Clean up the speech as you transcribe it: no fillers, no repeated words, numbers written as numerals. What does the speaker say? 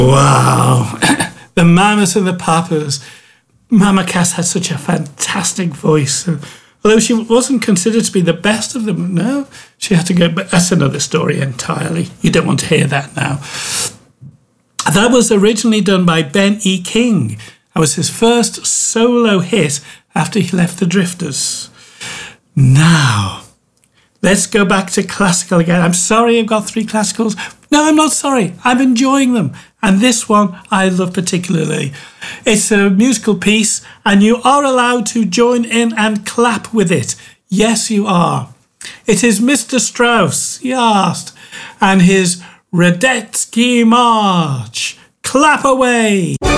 Wow. The Mamas and the Papas. Mama Cass had such a fantastic voice. Although she wasn't considered to be the best of them, no, she had to go, but that's another story entirely. You don't want to hear that now. That was originally done by Ben E. King. That was his first solo hit after he left the Drifters. Now, let's go back to classical again. I'm sorry I've got 3 classicals. No, I'm not sorry. I'm enjoying them. And this one I love particularly. It's a musical piece and you are allowed to join in and clap with it. Yes, you are. It is Mr. Strauss, yes, and his Radetzky March. Clap away!